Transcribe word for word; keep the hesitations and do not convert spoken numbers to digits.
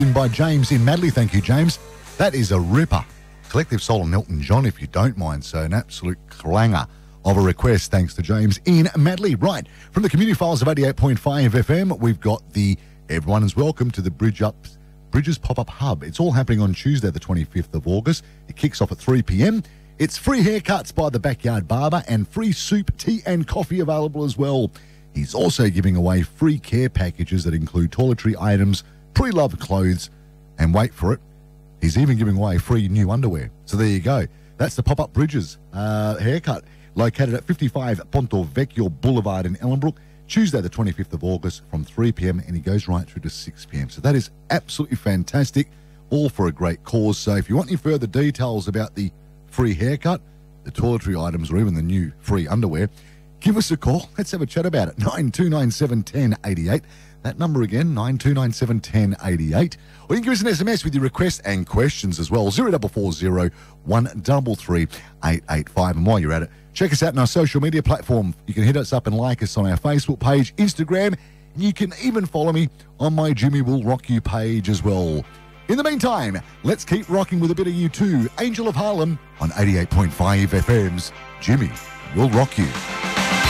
By James in Madley. Thank you, James. That is a ripper. Collective Soul and Elton John, if you don't mind. So an absolute clanger of a request, thanks to James in Madley. Right, from the community files of eighty-eight point five F M, we've got the Everyone is Welcome to the Bridge Up, Bridges Pop-Up Hub. It's all happening on Tuesday, the twenty-fifth of August. It kicks off at three p.m. It's free haircuts by the Backyard Barber and free soup, tea and coffee available as well. He's also giving away free care packages that include toiletry items, pre-loved clothes, and wait for it, he's even giving away free new underwear. So there you go. That's the Pop-Up Bridges uh, haircut, located at fifty-five Ponto Vecchio Boulevard in Ellenbrook, Tuesday the twenty-fifth of August from three p.m. and he goes right through to six p.m. So that is absolutely fantastic, all for a great cause. So if you want any further details about the free haircut, the toiletry items, or even the new free underwear, give us a call. Let's have a chat about it. nine two nine seven, one oh eight eight. That number again, nine two nine seven, one oh eight eight. Or you can give us an S M S with your requests and questions as well. zero four four zero, one three three, eight eight five. And while you're at it, check us out on our social media platform. You can hit us up and like us on our Facebook page, Instagram, and you can even follow me on my Jimmy Will Rock You page as well. In the meantime, let's keep rocking with a bit of U two, Angel of Harlem on eighty-eight point five F M's Jimmy Will Rock You.